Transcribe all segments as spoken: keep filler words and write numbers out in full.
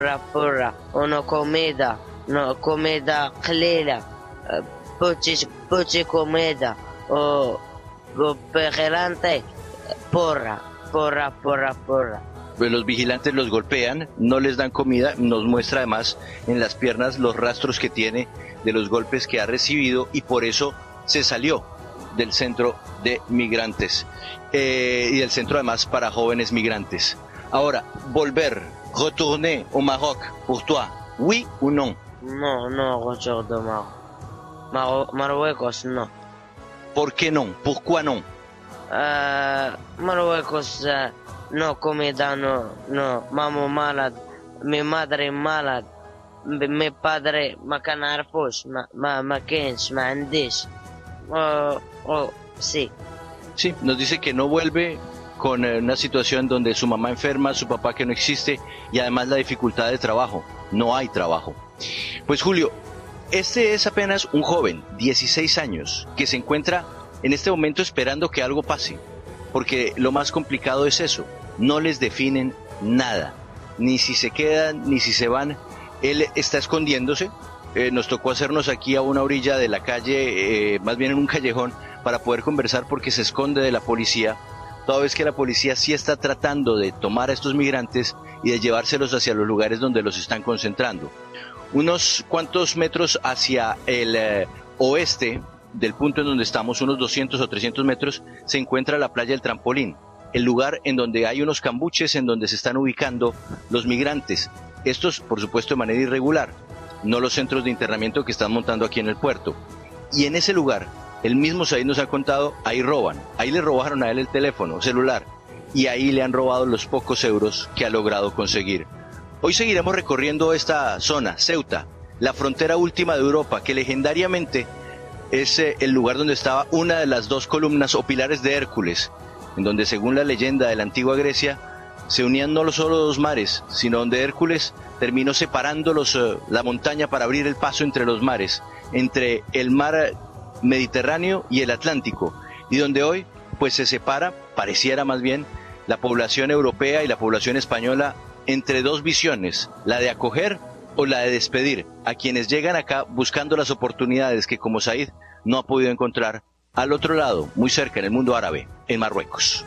porra porra una comida no comida clara puchi puchi comida o vigilante porra porra porra porra. Los vigilantes los golpean, no les dan comida, nos muestra además en las piernas los rastros que tiene de los golpes que ha recibido y por eso se salió del centro de migrantes eh, y del centro además para jóvenes migrantes. Ahora, volver, retourner au Maroc, pour toi, oui ou non? No, no, retourner au Maroc. Mar Marruecos, no. ¿Por qué no? ¿Pourquoi non? Uh, Marruecos, uh, no comida, no, no, mamá mala, mi madre mala, mi padre ما كان عارفوش ما ما ما كانش ما عنديش. Oh, oh, sí. Sí, nos dice que no vuelve con una situación donde su mamá enferma, su papá que no existe y además la dificultad de trabajo. No hay trabajo. Pues Julio, este es apenas un joven, dieciséis años, que se encuentra en este momento esperando que algo pase. Porque lo más complicado es eso, no les definen nada, ni si se quedan, ni si se van. Él está escondiéndose, eh, nos tocó hacernos aquí a una orilla de la calle, eh, más bien en un callejón, para poder conversar porque se esconde de la policía, toda vez que la policía sí está tratando de tomar a estos migrantes y de llevárselos hacia los lugares donde los están concentrando. Unos cuantos metros hacia el eh, oeste del punto en donde estamos, unos doscientos o trescientos metros, se encuentra la playa del Trampolín, el lugar en donde hay unos cambuches en donde se están ubicando los migrantes. Estos, por supuesto, de manera irregular, no los centros de internamiento que están montando aquí en el puerto. Y en ese lugar, el mismo Said nos ha contado, ahí roban, ahí le robaron a él el teléfono celular y ahí le han robado los pocos euros que ha logrado conseguir. Hoy seguiremos recorriendo esta zona, Ceuta, la frontera última de Europa, que legendariamente es eh, el lugar donde estaba una de las dos columnas o pilares de Hércules, en donde según la leyenda de la antigua Grecia se unían no solo dos mares, sino donde Hércules terminó separando los, eh, la montaña para abrir el paso entre los mares, entre el mar Mediterráneo y el Atlántico, y donde hoy pues se separa, pareciera más bien, la población europea y la población española entre dos visiones, la de acoger o la de despedir a quienes llegan acá buscando las oportunidades que como Said no ha podido encontrar al otro lado, muy cerca en el mundo árabe, en Marruecos.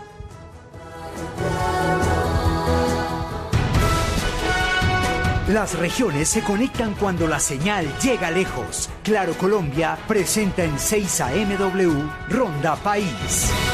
Las regiones se conectan cuando la señal llega lejos. Claro Colombia presenta en seis A M W Ronda País.